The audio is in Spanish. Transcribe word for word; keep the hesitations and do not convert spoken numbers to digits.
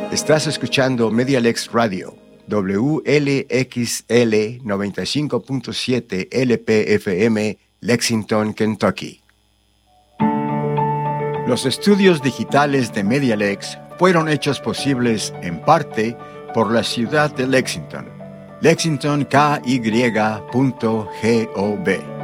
Estás escuchando Medialex Radio, W L X L noventa y cinco punto siete L P F M, Lexington, Kentucky. Los estudios digitales de Medialex fueron hechos posibles en parte por la ciudad de Lexington. Lexington K Y punto gov.